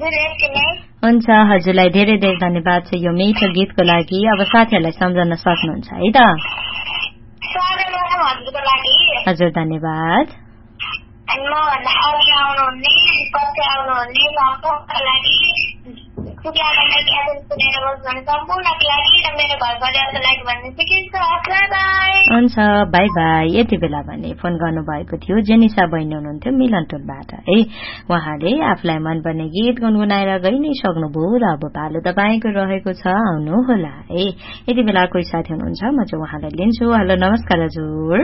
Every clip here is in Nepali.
हुन्छ हजुरलाई धेरै धेरै धन्यवाद छ यो मिठो गीतको लागि। अब साथीहरूलाई सम्झन सक्नुहुन्छ है त? हजुर धन्यवाद। हुन्छ बाई बाई। यति बेला भने फोन गर्नुभएको थियो जेनिसा बहिनी हुनुहुन्थ्यो मिलनटोलबाट है। उहाँले आफूलाई मनपर्ने गीत गुनगुनाएर गइ नै सक्नुभयो र अब पालो तपाईँको रहेको छ, आउनुहोला है। यति बेला कोही साथी हुनुहुन्छ, म चाहिँ उहाँलाई लिन्छु। हेलो नमस्कार हजुर।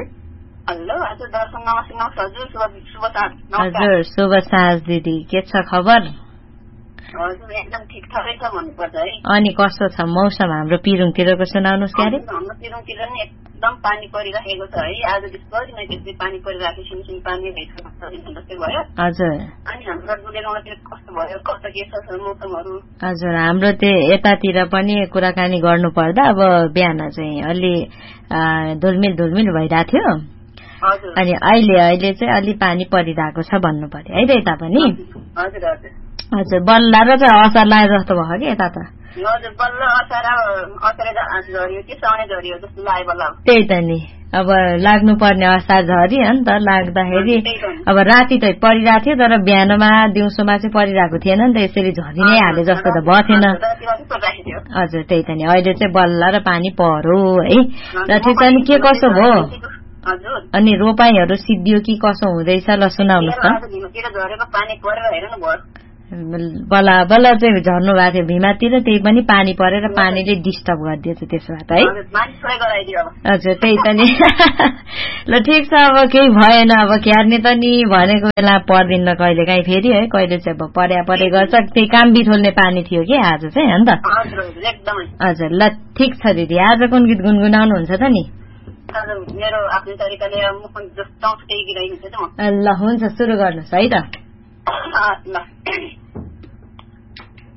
हजुर शुभ साँझ दिदी, के छ खबर? एकदम ठिकठाकै छ भन्नुपर्छ है। अनि कस्तो छ मौसम हाम्रो पिरुङतिरको सुनाउनुहोस् क्यारे? हाम्रो पिरुङतिर नि एकदम पानी परिराखेको छ है। आज दिनभरि नै त्यसै पानी परिरहेको सिमसिम पानी भयो। हजुर। अनि हाम्रो दुलेगाउँतिर कस्तो भयो, कस्तो के छ मौसमहरू? हजुर हाम्रो यतातिर पनि कुराकानी गर्नु पर्दा अब बिहान चाहिँ अलि धुलमिल भइरहेको थियो, अनि अहिले चाहिँ अलि पानी परिरहेको छ भन्नु पर्यो है त यता पनि। हजुर हजुर हजुर बल्ल र चाहिँ असार लागे जस्तो भयो कि यता त? हजुर बल्ल असारे झऱ्यो कि साउने झऱ्यो जस्तो लाग्यो बल्ल। त्यही त नि, अब लाग्नु पर्ने असार झरी हो नि त। लाग्दाखेरि अब राति त परिरहेको थियो तर बिहानमा दिउँसोमा चाहिँ परिरहेको थिएन नि त, यसरी झरी नै हाले जस्तो त भएको थिएन। हजुर त्यही त नि, अहिले चाहिँ बल्ल र पानी पर्यो है। र ठिक छ नि, के कसो भयो अनि रोपाईहरू सिद्धियो कि कसो हुँदैछ ल सुनाउनुहोस् त। बल्ल बल्ल चाहिँ झर्नु भएको थियो भीमातिर, त्यही पनि पानी परेर पानीले डिस्टर्ब गरिदिएछ त्यसो भए त है। हजुर त्यही त नि। ल ठिक छ, अब केही भएन, अब क्यार्ने त नि भनेको बेला पर्दिन कहिले काहीँ फेरि है, कहिले चाहिँ अब परे गर्छ। त्यही काम बिथोल्ने पानी थियो कि आज चाहिँ हो नि त। हजुर ल ठिक छ दिदी, आज कुन गीत गुनगुनाउनुहुन्छ त नि? मेरो आफ्नो तरिकाले ल हुन्छ सुरु गर्नुहोस् है त। ल